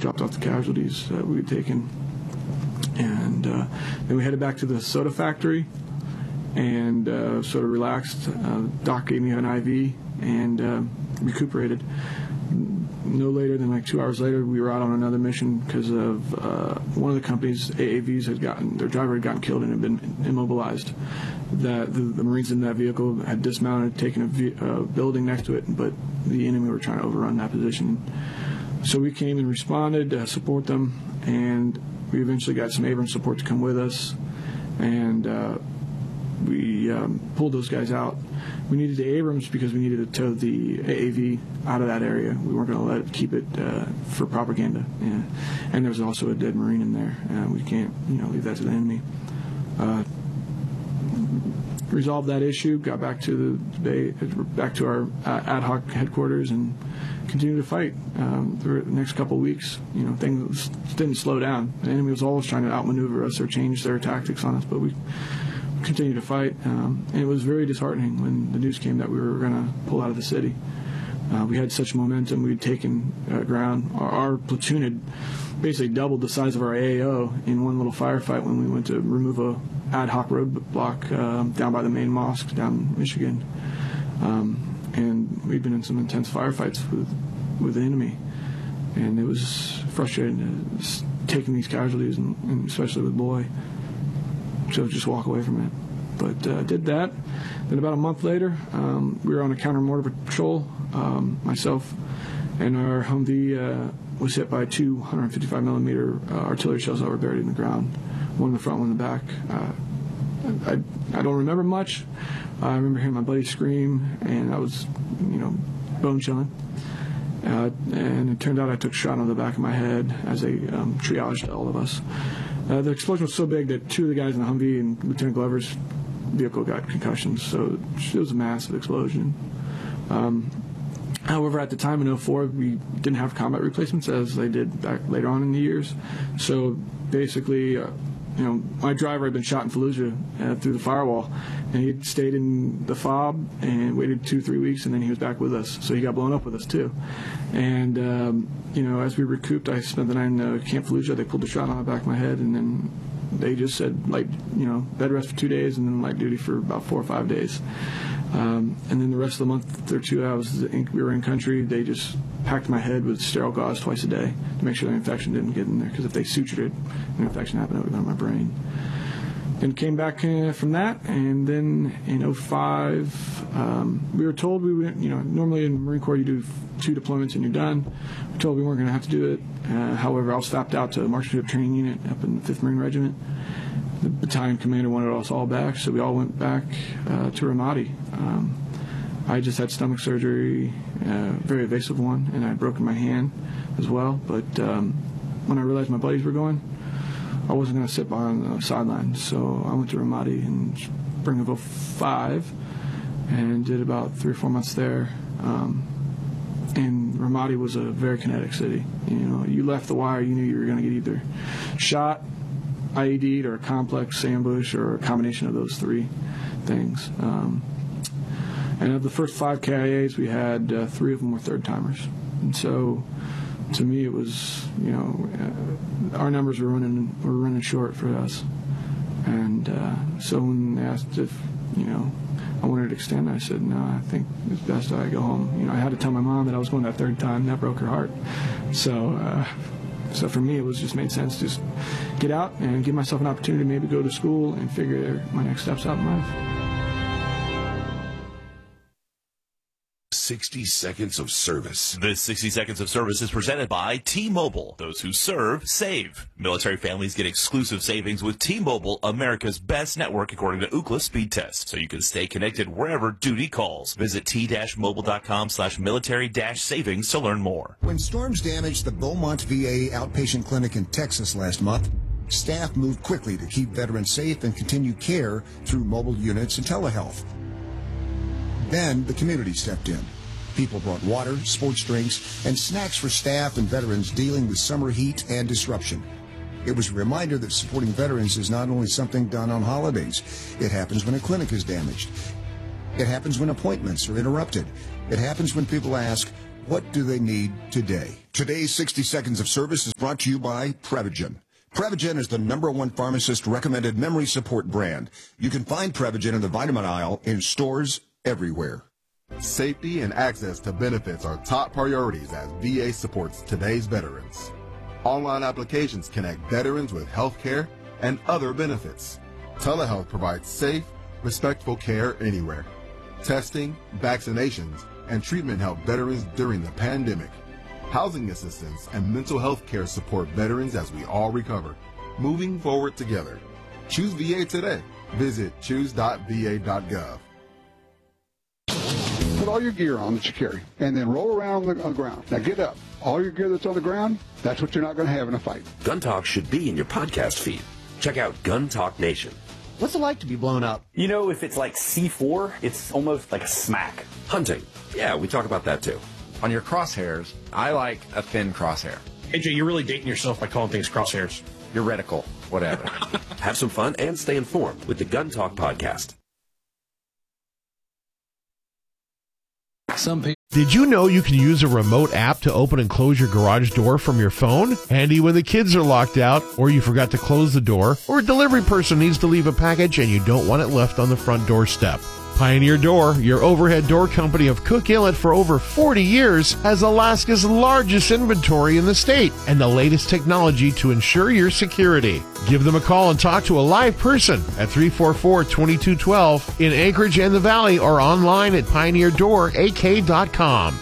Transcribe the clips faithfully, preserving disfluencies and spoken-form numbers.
dropped off the casualties that we had taken. And uh, then we headed back to the soda factory and uh, sort of relaxed. Uh, Doc gave me an I V and uh, recuperated. No later than like two hours later, we were out on another mission because of uh, one of the company's A A Vs had gotten, their driver had gotten killed and had been immobilized. That the, the Marines in that vehicle had dismounted, taken a ve- uh, building next to it, but the enemy were trying to overrun that position. So we came and responded to support them, and we eventually got some Abrams support to come with us, and uh, we um, pulled those guys out. We needed the Abrams because we needed to tow the A A V out of that area. We weren't going to let it keep it uh, for propaganda. Yeah. And there was also a dead Marine in there. Uh, we can't, you know, leave that to the enemy. Uh, resolved that issue. Got back to the bay, back to our uh, ad hoc headquarters, and continued to fight. Um, the next couple of weeks, you know, things didn't slow down. The enemy was always trying to outmaneuver us or change their tactics on us, but we continue to fight, um, and it was very disheartening when the news came that we were going to pull out of the city. Uh, we had such momentum. We had taken uh, ground. Our, our platoon had basically doubled the size of our A A O in one little firefight when we went to remove a ad hoc roadblock um, down by the main mosque down in Michigan. Um, and we'd been in some intense firefights with, with the enemy, and it was frustrating uh, taking these casualties, and, and especially with Boy. So just walk away from it. But uh, did that. Then about a month later, um, we were on a counter-mortar patrol. Um, myself and our Humvee uh, was hit by two one fifty-five millimeter uh, artillery shells that were buried in the ground, one in the front, one in the back. Uh, I, I don't remember much. Uh, I remember hearing my buddy scream, and I was, you know, bone-chilling. Uh, and it turned out I took a shot on the back of my head as they um, triaged all of us. Uh, the explosion was so big that two of the guys in the Humvee and Lieutenant Glover's vehicle got concussions, so it was a massive explosion. Um, however, at the time in oh four, we didn't have combat replacements as they did back later on in the years. So basically, uh, you know, my driver had been shot in Fallujah uh, through the firewall, and he stayed in the fob and waited two, three weeks, and then he was back with us. So he got blown up with us too. And um, you know, as we recouped, I spent the night in uh, Camp Fallujah. They pulled a shot on the back of my head, and then they just said, like, you know, bed rest for two days, and then light duty for about four or five days. Um, and then the rest of the month or two, I was in, we were in country. They just packed my head with sterile gauze twice a day to make sure the infection didn't get in there. Because if they sutured it, an infection happened, it would go in my brain. And came back uh, from that, and then in oh five, um, we were told we would, you know, normally in Marine Corps you do two deployments and you're done. We were told we weren't going to have to do it. Uh, however, I was stopped out to a marksmanship training unit up in the fifth Marine Regiment. The battalion commander wanted us all back, so we all went back uh, to Ramadi. Um, I just had stomach surgery, uh, very evasive one, and I had broken my hand as well. But um, when I realized my buddies were going, I wasn't going to sit on the sideline, so I went to Ramadi in spring of oh five and did about three or four months there. Um, and Ramadi was a very kinetic city. You know, you left the wire, you knew you were going to get either shot, I E D'd, or a complex ambush, or a combination of those three things. Um, and of the first five K I As, we had uh, three of them were third-timers. And so, to me, it was, you know, uh, our numbers were running were running short for us. And uh, so when they asked if, you know, I wanted to extend, I said, no, I think it's best I go home. You know, I had to tell my mom that I was going that third time. That broke her heart. So, uh, so for me, it was just made sense to just get out and give myself an opportunity to maybe go to school and figure my next steps out in life. sixty seconds of service. This sixty seconds of service is presented by T-Mobile. Those who serve, save. Military families get exclusive savings with T-Mobile, America's best network according to Ookla speed test, so you can stay connected wherever duty calls. Visit t-mobile.com slash military dash savings to learn more. When storms damaged the Beaumont V A outpatient clinic in Texas last month, staff moved quickly to keep veterans safe and continue care through mobile units and telehealth. Then the community stepped in. People brought water, sports drinks, and snacks for staff and veterans dealing with summer heat and disruption. It was a reminder that supporting veterans is not only something done on holidays. It happens when a clinic is damaged. It happens when appointments are interrupted. It happens when people ask, What do they need today? Today's sixty Seconds of Service is brought to you by Prevagen. Prevagen is the number one pharmacist-recommended memory support brand. You can find Prevagen in the vitamin aisle in stores everywhere. Safety and access to benefits are top priorities as V A supports today's veterans. Online applications connect veterans with health care and other benefits. Telehealth provides safe, respectful care anywhere. Testing, vaccinations, and treatment help veterans during the pandemic. Housing assistance and mental health care support veterans as we all recover. Moving forward together. Choose V A today. Visit choose dot v a dot gov. Put all your gear on that you carry, and then roll around on the, on the ground. Now get up. All your gear that's on the ground, that's what you're not going to have in a fight. Gun Talk should be in your podcast feed. Check out Gun Talk Nation. What's it like to be blown up? You know, if it's like C four, it's almost like a smack. Hunting. Yeah, we talk about that too. On your crosshairs, I like a thin crosshair. A J, you're really dating yourself by calling things crosshairs. Your reticle, whatever. Have some fun and stay informed with the Gun Talk podcast. Some people. Did you know you can use a remote app to open and close your garage door from your phone? Handy when the kids are locked out, or you forgot to close the door, or a delivery person needs to leave a package and you don't want it left on the front doorstep. Pioneer Door, your overhead door company of Cook Inlet for over forty years, has Alaska's largest inventory in the state and the latest technology to ensure your security. Give them a call and talk to a live person at three four four, two two one two in Anchorage and the Valley, or online at pioneer door a k dot com.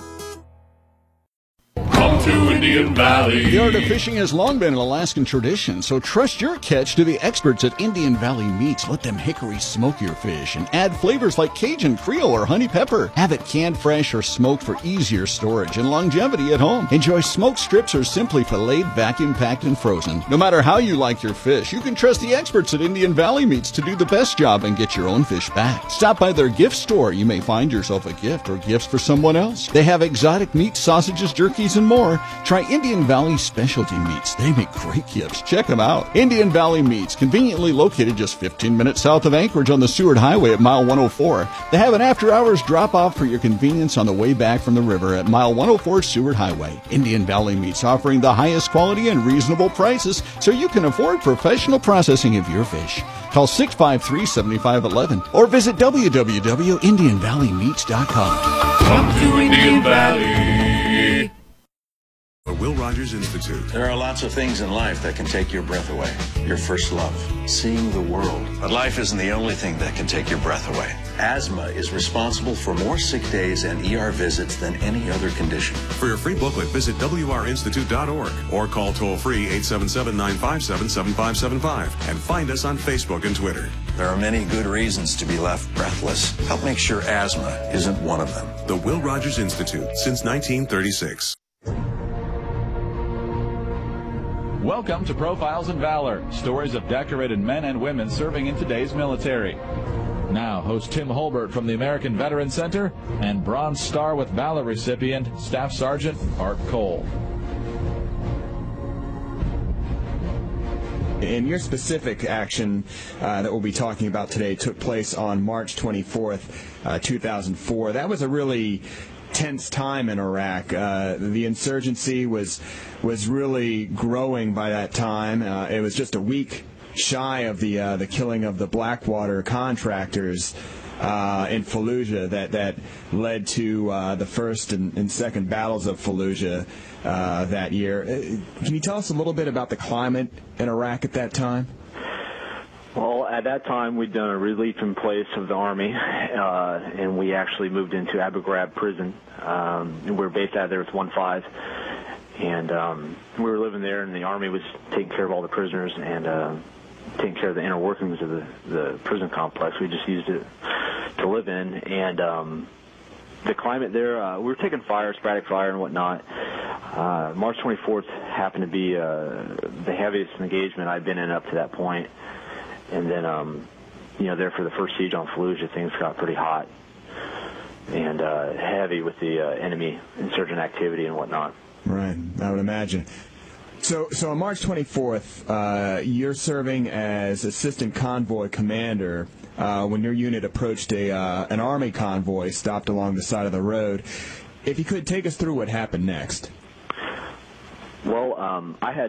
Come to Indian Valley. The art of fishing has long been an Alaskan tradition, so trust your catch to the experts at Indian Valley Meats. Let them hickory smoke your fish and add flavors like Cajun, Creole, or honey pepper. Have it canned fresh or smoked for easier storage and longevity at home. Enjoy smoked strips or simply filleted, vacuum packed, and frozen. No matter how you like your fish, you can trust the experts at Indian Valley Meats to do the best job and get your own fish back. Stop by their gift store. You may find yourself a gift or gifts for someone else. They have exotic meats, sausages, jerkies, and more. Try Indian Valley Specialty Meats. They make great gifts. Check them out. Indian Valley Meats, conveniently located just fifteen minutes south of Anchorage on the Seward Highway at mile one oh four. They have an after-hours drop-off for your convenience on the way back from the river at mile one oh four Seward Highway. Indian Valley Meats, offering the highest quality and reasonable prices so you can afford professional processing of your fish. Call six five three, seven five one one or visit w w w dot indian valley meats dot com. Come to Indian Valley. The Will Rogers Institute. There are lots of things in life that can take your breath away. Your first love, seeing the world. But life isn't the only thing that can take your breath away. Asthma is responsible for more sick days and E R visits than any other condition. For your free booklet, visit w r institute dot org or call toll-free eight seven seven, nine five seven, seven five seven five and find us on Facebook and Twitter. There are many good reasons to be left breathless. Help make sure asthma isn't one of them. The Will Rogers Institute, since nineteen thirty-six. Welcome to Profiles in Valor, stories of decorated men and women serving in today's military. Now, host Tim Holbert from the American Veteran Center and Bronze Star with Valor recipient, Staff Sergeant Art Cole. And your specific action uh, that we'll be talking about today took place on March twenty-fourth, uh, two thousand four. That was a really tense time in Iraq. Uh, the insurgency was was really growing by that time. Uh, it was just a week shy of the uh, the killing of the Blackwater contractors uh, in Fallujah that that led to uh, the first and, and second battles of Fallujah uh, that year. Can you tell us a little bit about the climate in Iraq at that time? Well, at that time, we'd done a relief in place of the Army, uh, and we actually moved into Abu Ghraib prison. Um, and we were based out of there with one five, and um, we were living there, and the Army was taking care of all the prisoners and uh, taking care of the inner workings of the, the prison complex. We just used it to live in, and um, the climate there, uh, we were taking fire, sporadic fire and whatnot. Uh, March twenty-fourth happened to be uh, the heaviest engagement I'd been in up to that point. And then, um, you know, there for the first siege on Fallujah, things got pretty hot and uh, heavy with the uh, enemy insurgent activity and whatnot. Right, I would imagine. So, so on March twenty-fourth, uh, you're serving as assistant convoy commander uh, when your unit approached a uh, an Army convoy stopped along the side of the road. if you could take us through what happened next. Well, um, I had